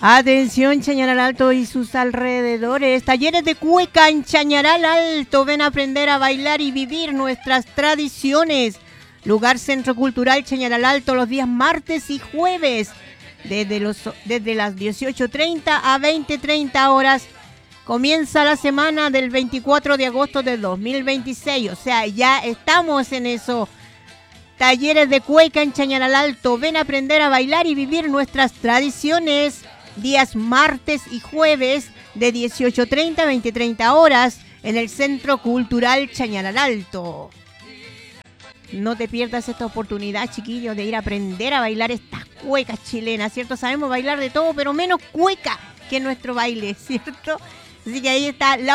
Atención, Chañaral Alto y sus alrededores. Talleres de cueca en Chañaral Alto. Ven a aprender a bailar y vivir nuestras tradiciones. Lugar Centro Cultural Chañaral Alto los días martes y jueves. Desde las 18:30 a 20:30 horas. Comienza la semana del 24 de agosto del 2026. O sea, ya estamos en eso. Talleres de cueca en Chañaral Alto. Ven a aprender a bailar y vivir nuestras tradiciones. Días martes y jueves de 18:30 a 20:30 horas en el Centro Cultural Chañaral Alto. No te pierdas esta oportunidad, chiquillos, de ir a aprender a bailar estas cuecas chilenas, ¿cierto? Sabemos bailar de todo, pero menos cueca que nuestro baile, ¿cierto? Así que ahí está la